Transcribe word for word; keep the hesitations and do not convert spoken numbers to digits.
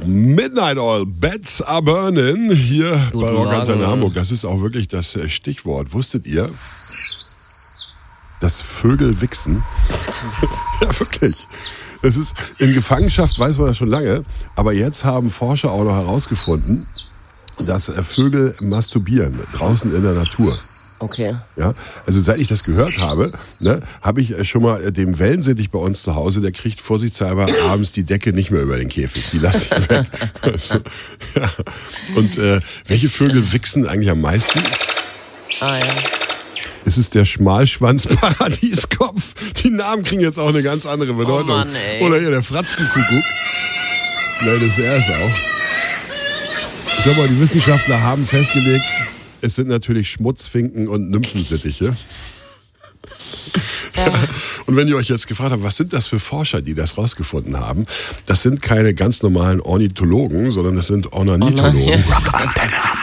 Midnight Oil, Beds are burning, hier Guten bei Rock Antenne Morgen. Hamburg. Das ist auch wirklich das Stichwort. Wusstet ihr, dass Vögel wichsen? Ja, wirklich. Das ist, in Gefangenschaft weiß man das schon lange, aber jetzt haben Forscher auch noch herausgefunden, dass Vögel masturbieren, draußen in der Natur. Okay. Ja, also seit ich das gehört habe, ne, habe ich schon mal dem Wellensittich bei uns zu Hause, der kriegt vorsichtshalber abends die Decke nicht mehr über den Käfig, die lasse ich weg. Also, ja. Und äh, welche Vögel wichsen eigentlich am meisten? Ah ja. Es ist der Schmalschwanz-Paradieskopf. Die Namen kriegen jetzt auch eine ganz andere Bedeutung. Oh Mann, ey. Oder hier der Fratzenkuckuck. Nein, das ist er es auch. Ich glaube mal, die Wissenschaftler haben festgelegt, es sind natürlich Schmutzfinken und Nymphensittiche. Ja. Und wenn ihr euch jetzt gefragt habt, was sind das für Forscher, die das rausgefunden haben? Das sind keine ganz normalen Ornithologen, sondern das sind Ornithologen. Oh nein. Rock Antenne.